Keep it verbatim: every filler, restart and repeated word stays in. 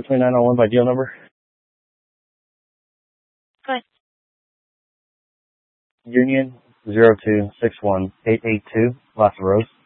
twenty-nine oh one by deal number. Good. Union zero two six one eight eight two, Lassa Rose.